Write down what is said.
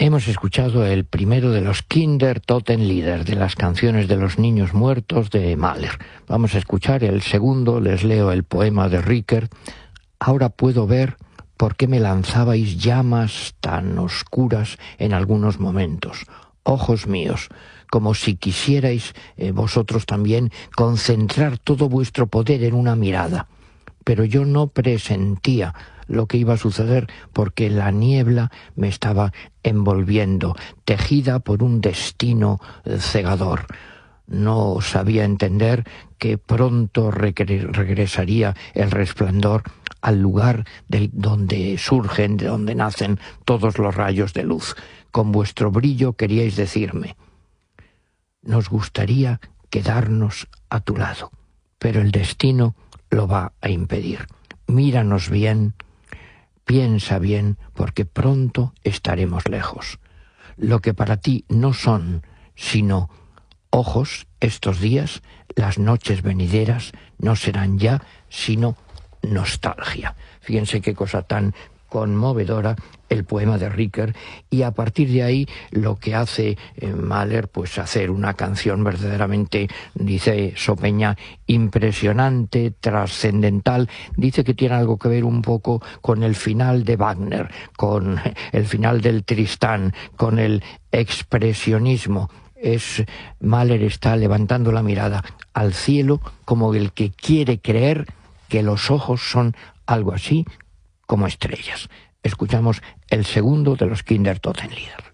Hemos escuchado el primero de los Kindertotenlieder, de las canciones de los niños muertos de Mahler. Vamos a escuchar el segundo, les leo el poema de Ricker. Ahora puedo ver por qué me lanzabais llamas tan oscuras en algunos momentos. Ojos míos, como si quisierais vosotros también concentrar todo vuestro poder en una mirada. Pero yo no presentía lo que iba a suceder porque la niebla me estaba envolviendo, tejida por un destino cegador. No sabía entender que pronto regresaría el resplandor al lugar donde surgen, de donde nacen todos los rayos de luz. Con vuestro brillo queríais decirme: nos gustaría quedarnos a tu lado, pero el destino lo va a impedir. Míranos bien, piensa bien, porque pronto estaremos lejos. Lo que para ti no son sino ojos estos días, las noches venideras no serán ya sino nostalgia. Fíjense qué cosa tan conmovedora el poema de Ricker, y a partir de ahí lo que hace Mahler, pues hacer una canción verdaderamente, dice Sopeña, impresionante, trascendental. Dice que tiene algo que ver un poco con el final de Wagner, con el final del Tristán, con el expresionismo. Mahler está levantando la mirada al cielo como el que quiere creer que los ojos son algo así como estrellas. Escuchamos el segundo de los Kindertotenlieder.